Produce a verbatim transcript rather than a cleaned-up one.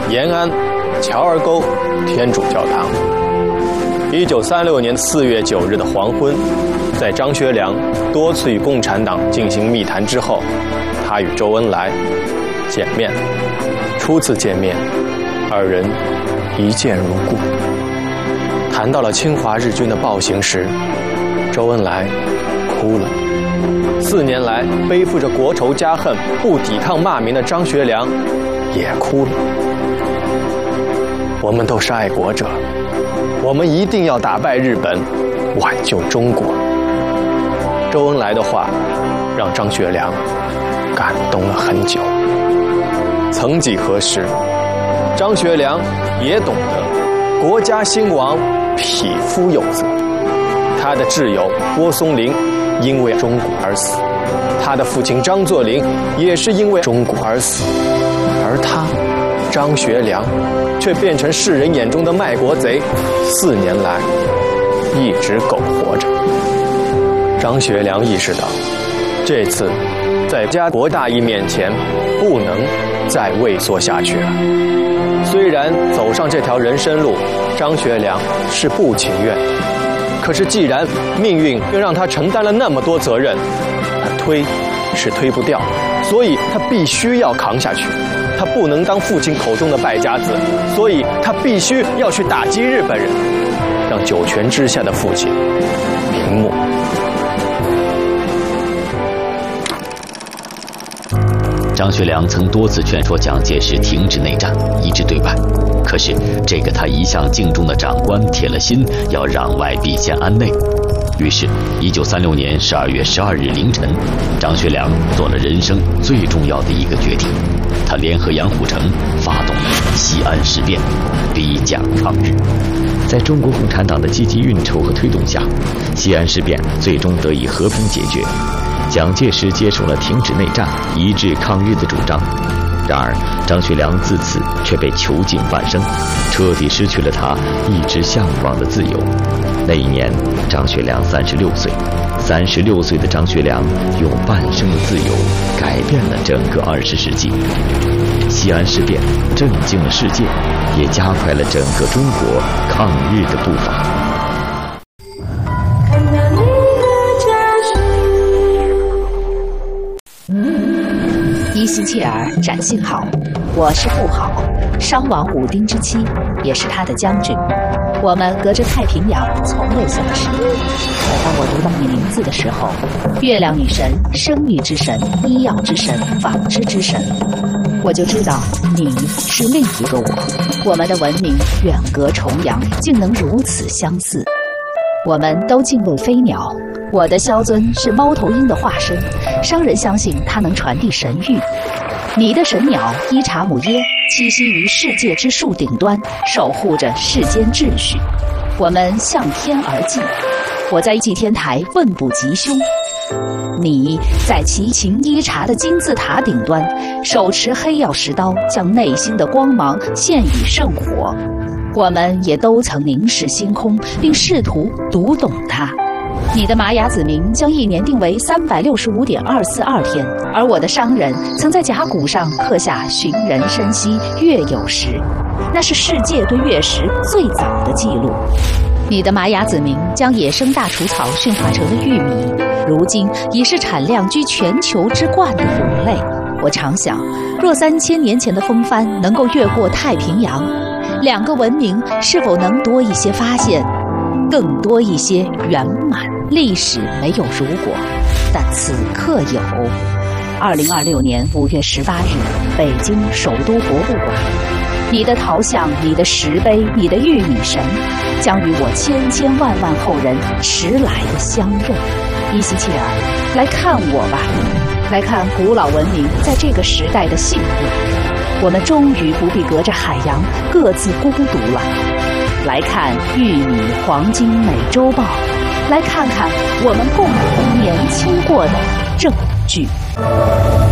延安乔儿沟天主教堂。一九三六年四月九日的黄昏，在张学良多次与共产党进行密谈之后，他与周恩来见面。初次见面，二人一见如故。谈到了侵华日军的暴行时，周恩来哭了。四年来背负着国仇家恨、不抵抗骂名的张学良也哭了。我们都是爱国者，我们一定要打败日本，挽救中国。周恩来的话让张学良感动了很久。曾几何时，张学良也懂得国家兴亡，匹夫有责。他的挚友郭松龄因为中国而死，他的父亲张作霖也是因为中国而死，而他张学良却变成世人眼中的卖国贼，四年来一直苟活着。张学良意识到，这次在家国大义面前不能再畏缩下去了。虽然走上这条人生路，张学良是不情愿，可是既然命运又让他承担了那么多责任，他推是推不掉，所以他必须要扛下去。他不能当父亲口中的败家子，所以他必须要去打击日本人，让九泉之下的父亲瞑目。 张学良曾多次劝说蒋介石停止内战，一致对外。可是这个他一向敬重的长官铁了心要攘外必先安内。于是一九三六年十二月十二日凌晨，张学良做了人生最重要的一个决定，他联合杨虎城发动了西安事变，逼蒋抗日。在中国共产党的积极运筹和推动下，西安事变最终得以和平解决。蒋介石接受了停止内战、一致抗日的主张。然而张学良自此却被囚禁半生，彻底失去了他一直向往的自由。那一年张学良三十六岁，三十六岁的张学良用半生的自由改变了整个二十世纪。西安事变震惊了世界，也加快了整个中国抗日的步伐。 伊西切尔展信好，我是富豪，商王武丁之妻，也是他的将军。我们隔着太平洋从未相识。可当我读到你名字的时候，月亮女神、生育之神、医药之神、纺织之神，我就知道你是另一个我。我们的文明远隔重洋，竟能如此相似。我们都敬畏飞鸟，我的萧尊是猫头鹰的化身，商人相信它能传递神谕。你的神鸟伊查姆耶栖息于世界之树顶端，守护着世间秩序。我们向天而祭，我在祭天台问卜吉凶，你在齐秦伊察的金字塔顶端，手持黑曜石刀，将内心的光芒献与圣火。我们也都曾凝视星空，并试图读懂它。你的玛雅子民将一年定为三百六十五点二四二天，而我的商人曾在甲骨上刻下“寻人深溪月有时”，那是世界对月食最早的记录。你的玛雅子民将野生大除草驯化成了玉米，如今已是产量居全球之冠的乳类。我常想，若三千年前的风帆能够越过太平洋，两个文明是否能多一些发现，更多一些圆满？历史没有如果，但此刻有。二零二六年五月十八日，北京首都博物馆，你的陶像、你的石碑、你的玉女神，将与我千千万万后人迟来的相认。伊西切尔，来看我吧，来看古老文明在这个时代的幸福。我们终于不必隔着海洋各自孤独了。来看玉米黄金美洲豹，来看看我们共同年轻过的证据。